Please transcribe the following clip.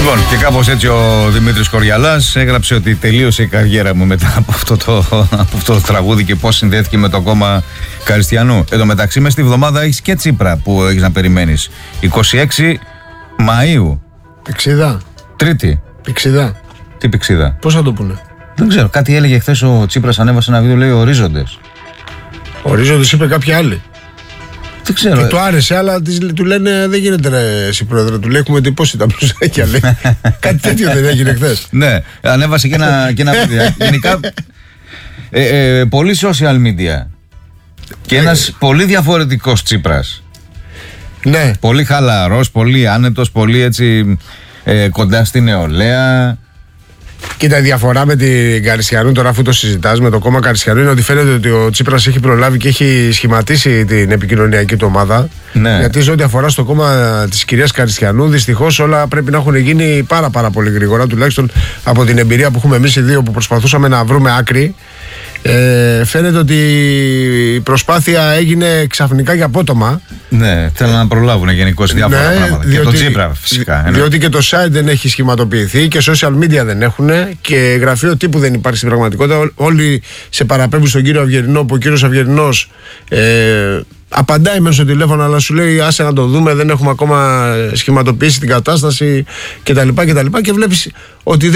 Λοιπόν, και κάπως έτσι ο Δημήτρης Κοριαλάς έγραψε ότι τελείωσε η καριέρα μου μετά από αυτό το τραγούδι και πώς συνδέθηκε με το κόμμα Καριστιανού. Εν τω μεταξύ, μες στη βδομάδα έχεις και Τσίπρα που έχεις να περιμένεις. 26 Μαΐου. Πηξίδα. Τρίτη. Πηξίδα. Τι πηξίδα? Πώς θα το πούνε? Δεν ξέρω. Κάτι έλεγε χθες ο Τσίπρας, ανέβασε ένα βίντεο, λέει ορίζοντες. Ορίζοντες είπε κάποιοι άλλοι. Δεν ξέρω. Και του άρεσε, αλλά του λένε δεν γίνεται ρε εσύ πρόεδρε. Του λέει έχουμε εντυπώσει τα μπλουζάκια. Κάτι τέτοιο δεν έγινε χθες? Ναι, ανέβασε και ένα βίντεο. Γενικά, πολύ social media. Και ένας πολύ διαφορετικός Τσίπρας. Ναι. Πολύ χαλαρός, πολύ άνετος, πολύ έτσι κοντά στη νεολαία. Κοίτα, η διαφορά με την Καριστιανού, τώρα αφού το συζητάς με το κόμμα Καριστιανού, είναι ότι φαίνεται ότι ο Τσίπρας έχει προλάβει και έχει σχηματίσει την επικοινωνιακή του ομάδα. Ναι. Γιατί σε ό,τι αφορά στο κόμμα της κυρίας Καριστιανού, δυστυχώς όλα πρέπει να έχουν γίνει πάρα πολύ γρήγορα, τουλάχιστον από την εμπειρία που έχουμε εμείς οι δύο που προσπαθούσαμε να βρούμε άκρη. Φαίνεται ότι η προσπάθεια έγινε ξαφνικά και απότομα. Ναι, θέλουν να προλάβουν γενικώς διάφορα πράγματα. Διότι, και το Τσίπρα φυσικά. Διότι και το site δεν έχει σχηματοποιηθεί και social media δεν έχουν και γραφείο τύπου δεν υπάρχει στην πραγματικότητα. Όλοι σε παραπέμπουν στον κύριο Αυγερινό, που ο κύριος Αυγερινός απαντάει μέσα στο τηλέφωνο, αλλά σου λέει άσε να το δούμε, δεν έχουμε ακόμα σχηματοποιήσει την κατάσταση κτλ. Και βλέπεις ότι